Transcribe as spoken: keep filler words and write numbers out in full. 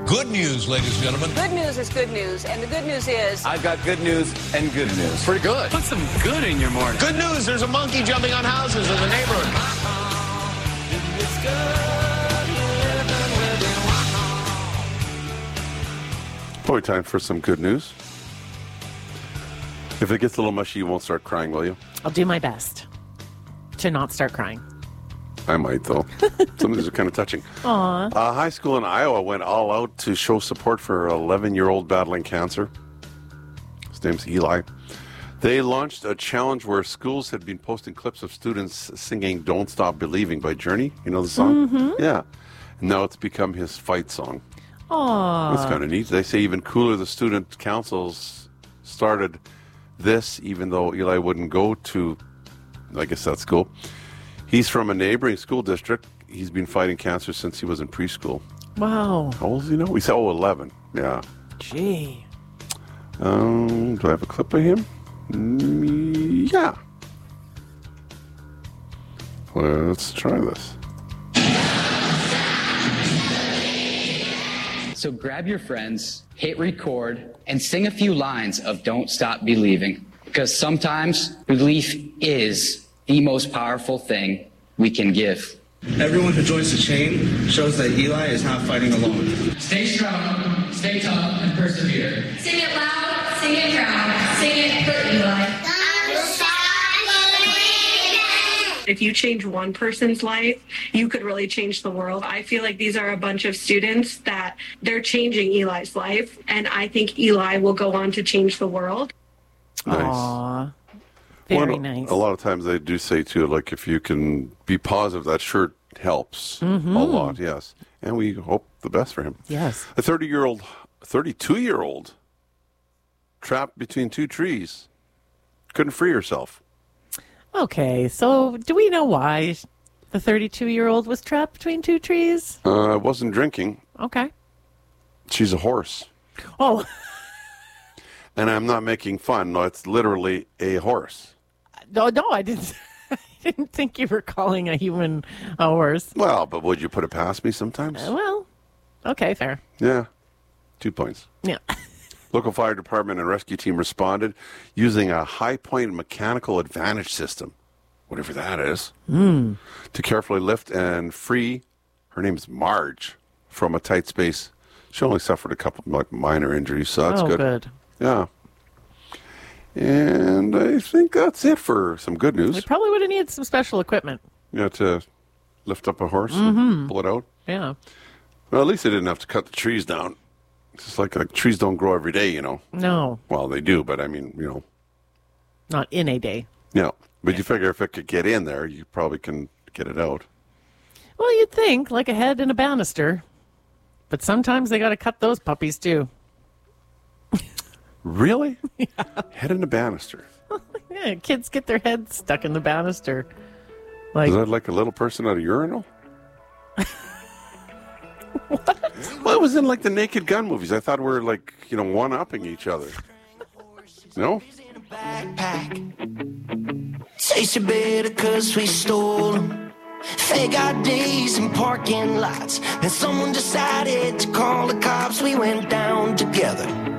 Good news, ladies and gentlemen. Good news is good news, and the good news is... I've got good news and good news. Pretty good. Put some good in your morning. Good news, there's a monkey jumping on houses in the neighborhood. Probably time for some good news. If it gets a little mushy, you won't start crying, will you? I'll do my best to not start crying. I might, though. Some of these are kind of touching. Aww. A high school in Iowa went all out to show support for an eleven-year-old battling cancer. His name's Eli. They launched a challenge where schools had been posting clips of students singing Don't Stop Believing by Journey. You know the song? Mm-hmm. Yeah. And now it's become his fight song. Aww. That's kind of neat. They say even cooler, the student councils started this, even though Eli wouldn't go to, I guess, that school. He's from a neighboring school district. He's been fighting cancer since he was in preschool. Wow. How old is he now? We said, oh, eleven. Yeah. Gee. Um, do I have a clip of him? Mm, yeah. Let's try this. So grab your friends, hit record, and sing a few lines of Don't Stop Believing. Because sometimes belief is the most powerful thing we can give. Everyone who joins the chain shows that Eli is not fighting alone. Stay strong, stay tough, and persevere. Sing it loud, sing it proud, sing it for Eli. If you change one person's life, you could really change the world. I feel like these are a bunch of students that they're changing Eli's life, and I think Eli will go on to change the world. Nice. Aww. Very well, nice. A lot of times they do say, too, like, if you can be positive, that sure helps mm-hmm. a lot, yes. And we hope the best for him. Yes. A thirty-year-old, thirty-two-year-old trapped between two trees. Couldn't free herself. Okay, so do we know why the thirty-two-year-old was trapped between two trees? Uh, wasn't drinking. Okay. She's a horse. Oh. And I'm not making fun. No, it's literally a horse. No, no, I didn't. I didn't think you were calling a human a horse. Well, but would you put it past me sometimes? Uh, well, okay, fair. Yeah, two points. Yeah. Local fire department and rescue team responded using a high-point mechanical advantage system, whatever that is, mm. to carefully lift and free, her name is Marge, from a tight space. She only suffered a couple of like, minor injuries, so that's oh, good. good. Yeah. And I think that's it for some good news. We probably would have needed some special equipment. Yeah, to lift up a horse mm-hmm. and pull it out. Yeah. Well, at least they didn't have to cut the trees down. It's just like, like trees don't grow every day, you know. No. Well, they do, but I mean, you know. Not in a day. Yeah. But yeah. you figure if it could get in there, you probably can get it out. Well, you'd think, like a head and a banister. But sometimes they got to cut those puppies, too. Really? Yeah. Head in a banister. Yeah, kids get their heads stuck in the banister. Like, is that like a little person at a urinal? What? Well, it was in like the Naked Gun movies. I thought we were like, you know, one-upping each other. No? Taste your bitter cause we stole them. Fake I Ds in parking lots. And someone decided to call the cops. We went down together.